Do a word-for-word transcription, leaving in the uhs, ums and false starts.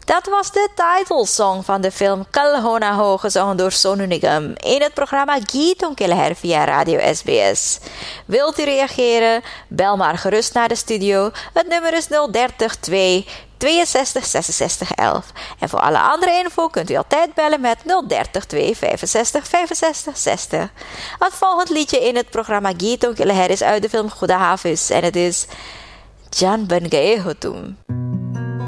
Dat was de titelsong van de film Kalhona Ho, gezongen door Sonu Nigam in het programma Geetong Kelher via Radio S B S. Wilt u reageren? Bel maar gerust naar de studio. Het nummer is nul dertig twee tweeënzestig zesenzestig elf. En voor alle andere info kunt u altijd bellen met nul dertig twee vijfenzestig vijfenzestig zestig. Het volgende liedje in het programma Geetong Kelher is uit de film Khuda Hafiz en het is Jan Ben Gaye Hutum.